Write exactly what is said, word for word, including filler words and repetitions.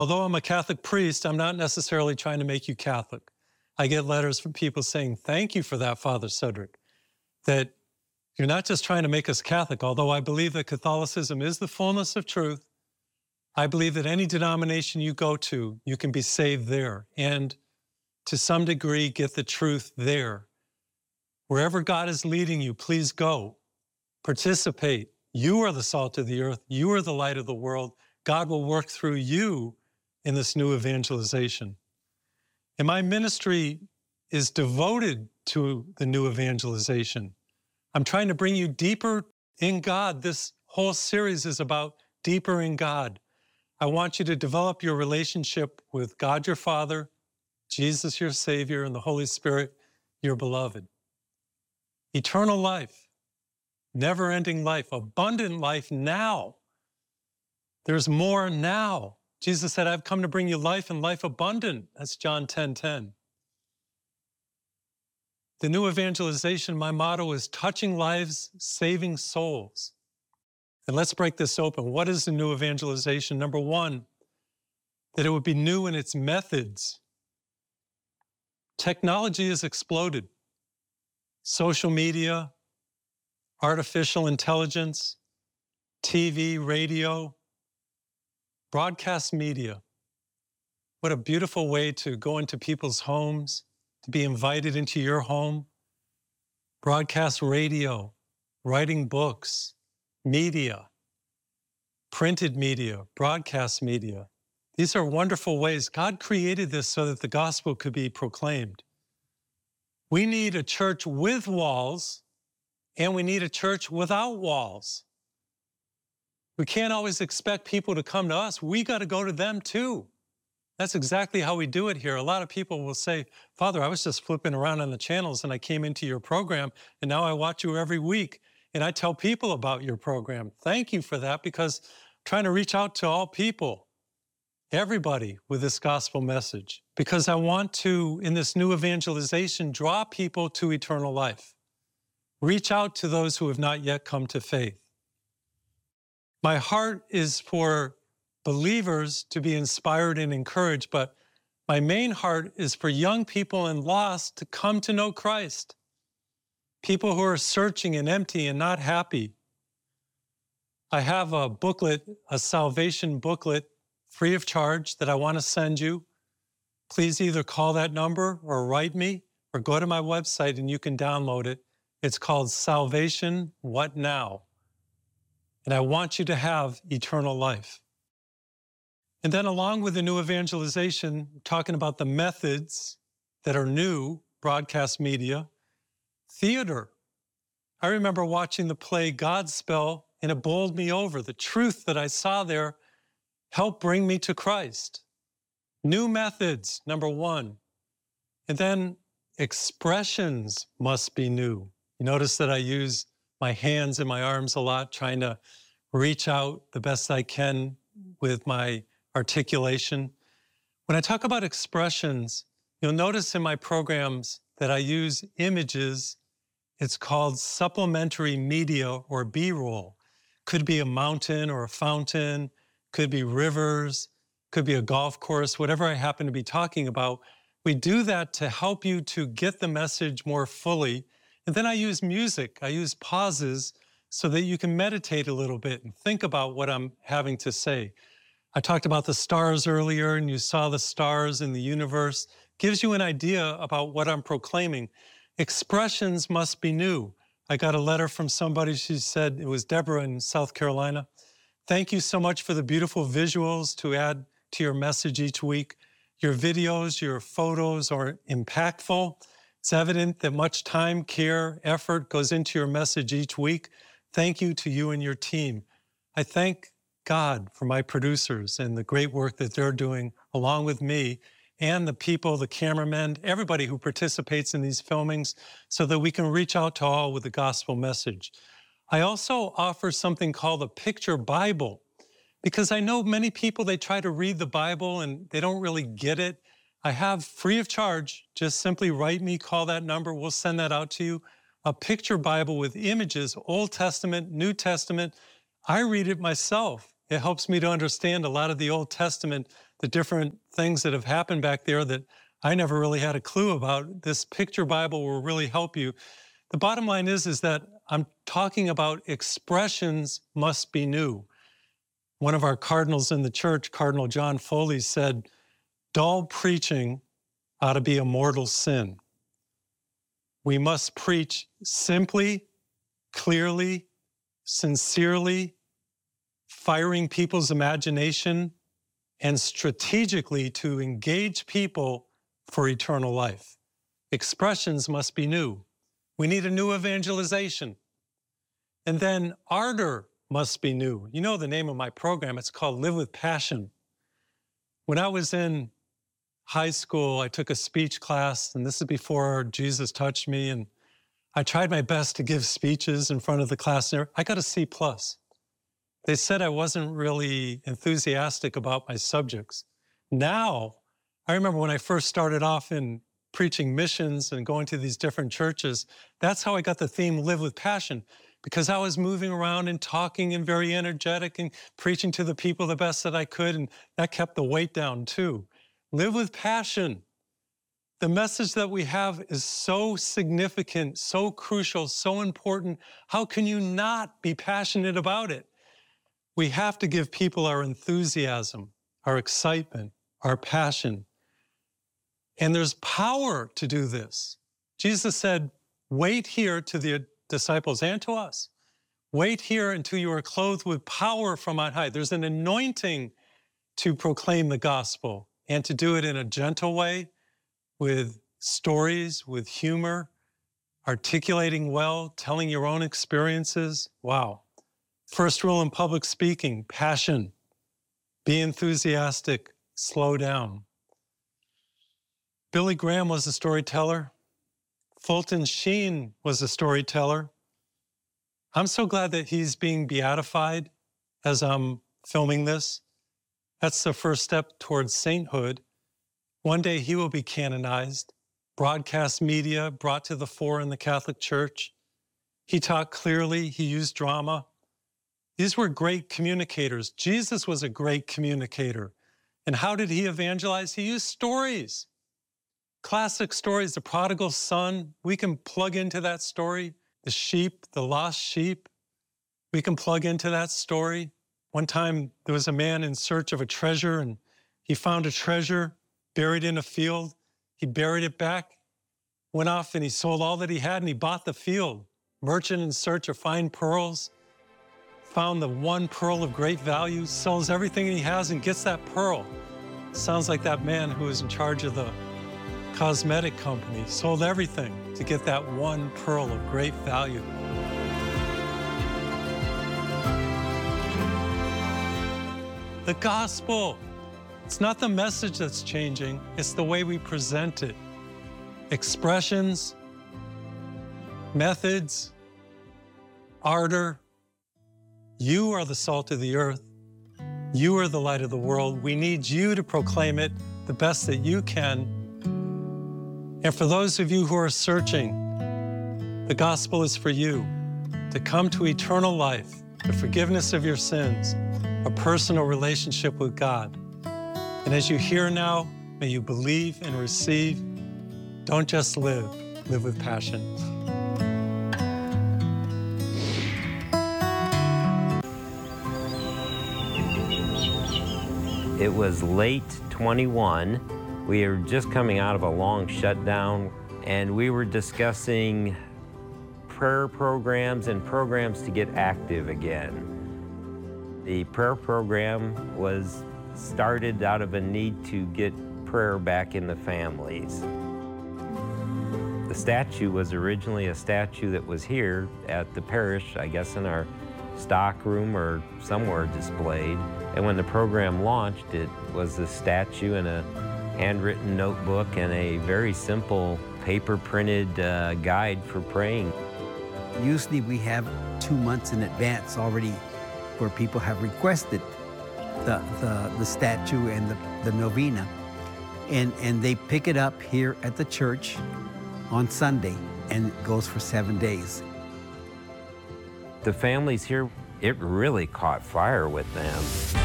Although I'm a Catholic priest, I'm not necessarily trying to make you Catholic. I get letters from people saying, thank you for that, Father Cedric, that you're not just trying to make us Catholic, although I believe that Catholicism is the fullness of truth. I believe that any denomination you go to, you can be saved there and to some degree get the truth there. Wherever God is leading you, please go. Participate. You are the salt of the earth. You are the light of the world. God will work through you in this new evangelization. And my ministry is devoted to the new evangelization. I'm trying to bring you deeper in God. This whole series is about deeper in God. I want you to develop your relationship with God your Father, Jesus your Savior, and the Holy Spirit, your beloved. Eternal life, never-ending life, abundant life now. There's more now. Jesus said, I've come to bring you life and life abundant. That's John ten ten. The new evangelization, my motto is touching lives, saving souls. And let's break this open. What is the new evangelization? Number one, that it would be new in its methods. Technology has exploded. Social media, artificial intelligence, T V, radio, broadcast media. What a beautiful way to go into people's homes, to be invited into your home. Broadcast radio, writing books, media, printed media, broadcast media. These are wonderful ways. God created this so that the gospel could be proclaimed. We need a church with walls, and we need a church without walls. We can't always expect people to come to us. We got to go to them too. That's exactly how we do it here. A lot of people will say, Father, I was just flipping around on the channels and I came into your program and now I watch you every week and I tell people about your program. Thank you for that, because I'm trying to reach out to all people, everybody, with this gospel message, because I want to, in this new evangelization, draw people to eternal life. Reach out to those who have not yet come to faith. My heart is for believers to be inspired and encouraged, but my main heart is for young people and lost to come to know Christ. People who are searching and empty and not happy. I have a booklet, a salvation booklet, free of charge, that I want to send you. Please either call that number or write me or go to my website and you can download it. It's called Salvation, What Now? And I want you to have eternal life. And then along with the new evangelization, talking about the methods that are new, broadcast media, theater. I remember watching the play Godspell, and it bowled me over. The truth that I saw there helped bring me to Christ. New methods, number one. And then expressions must be new. You notice that I use my hands and my arms a lot, trying to reach out the best I can with my articulation. When I talk about expressions, you'll notice in my programs that I use images. It's called supplementary media or B-roll. Could be a mountain or a fountain, could be rivers, could be a golf course, whatever I happen to be talking about. We do that to help you to get the message more fully. And then I use music. I use pauses so that you can meditate a little bit and think about what I'm having to say. I talked about the stars earlier, and you saw the stars in the universe. Gives you an idea about what I'm proclaiming. Expressions must be new. I got a letter from somebody. She said, it was Deborah in South Carolina. Thank you so much for the beautiful visuals to add to your message each week. Your videos, your photos are impactful. It's evident that much time, care, effort goes into your message each week. Thank you to you and your team. I thank God for my producers and the great work that they're doing along with me and the people, the cameramen, everybody who participates in these filmings so that we can reach out to all with the gospel message. I also offer something called a picture Bible, because I know many people, they try to read the Bible and they don't really get it. I have free of charge, just simply write me, call that number, we'll send that out to you. A picture Bible with images, Old Testament, New Testament. I read it myself. It helps me to understand a lot of the Old Testament the different things that have happened back there that I never really had a clue about. This picture Bible will really help you. The bottom line is, is that I'm talking about expressions must be new. One of our cardinals in the church, Cardinal John Foley, said, dull preaching ought to be a mortal sin. We must preach simply, clearly, sincerely, firing people's imagination, and strategically to engage people for eternal life. Expressions must be new. We need a new evangelization. And then ardor must be new. You know the name of my program, it's called Live with Passion. When I was in high school, I took a speech class, and this is before Jesus touched me, and I tried my best to give speeches in front of the class. I got a C plus. They said I wasn't really enthusiastic about my subjects. Now, I remember when I first started off in preaching missions and going to these different churches, that's how I got the theme Live with Passion, because I was moving around and talking and very energetic and preaching to the people the best that I could, and that kept the weight down too. Live with passion. The message that we have is so significant, so crucial, so important. How can you not be passionate about it? We have to give people our enthusiasm, our excitement, our passion. And there's power to do this. Jesus said, wait here to the disciples and to us. Wait here until you are clothed with power from on high. There's an anointing to proclaim the gospel and to do it in a gentle way, with stories, with humor, articulating well, telling your own experiences. Wow. First rule in public speaking, passion. Be enthusiastic, slow down. Billy Graham was a storyteller. Fulton Sheen was a storyteller. I'm so glad that he's being beatified as I'm filming this. That's the first step towards sainthood. One day he will be canonized, broadcast media brought to the fore in the Catholic Church. He taught clearly, he used drama. These were great communicators. Jesus was a great communicator. And how did he evangelize? He used stories. Classic stories, the prodigal son, we can plug into that story. The sheep, the lost sheep, we can plug into that story. One time there was a man in search of a treasure, and he found a treasure buried in a field. He buried it back, went off and he sold all that he had and he bought the field. Merchant in search of fine pearls, found the one pearl of great value, sells everything he has and gets that pearl. Sounds like that man who was in charge of the cosmetic company, sold everything to get that one pearl of great value. The gospel, it's not the message that's changing, it's the way we present it. Expressions, methods, ardor. You are the salt of the earth. You are the light of the world. We need you to proclaim it the best that you can. And for those of you who are searching, the gospel is for you, to come to eternal life, the forgiveness of your sins, a personal relationship with God. And as you hear now, may you believe and receive. Don't just live, live with passion. It was late twenty-one. We were just coming out of a long shutdown, and we were discussing prayer programs and programs to get active again. The prayer program was started out of a need to get prayer back in the families. The statue was originally a statue that was here at the parish, I guess in our stock room or somewhere displayed. And when the program launched, it was a statue and a handwritten notebook and a very simple paper-printed uh, guide for praying. Usually we have two months in advance already where people have requested the, the, the statue and the, the novena. And, and they pick it up here at the church on Sunday, and it goes for seven days. The families here, it really caught fire with them.